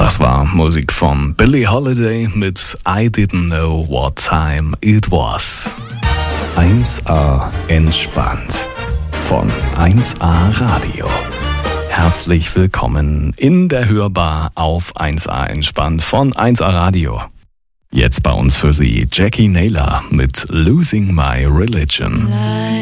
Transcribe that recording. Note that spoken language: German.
Das war Musik von Billie Holiday mit I Didn't Know What Time It Was. 1A entspannt von 1A Radio. Herzlich willkommen in der Hörbar auf 1A entspannt von 1A Radio. Jetzt bei uns für Sie Jackie Naylor mit Losing My Religion.